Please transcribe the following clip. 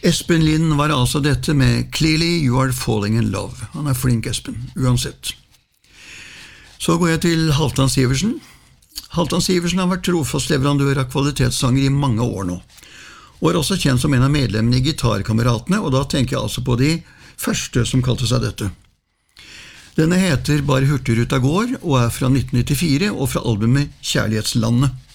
Espen Lind var altså dette med Clearly You Are Falling in Love. Han flink, Espen, uansett. Så går jeg til Halvdan Sivertsen. Halvdan Sivertsen har vært trofast leverandør av kvalitetssanger i mange år nå, og også kjent som en av medlemmene i Gitarkameratene, og da tenker jeg altså på de første som kalte seg dette. Denne heter Bare Hurtigruta går, og fra 1994, og fra albumet Kjærlighetslandet.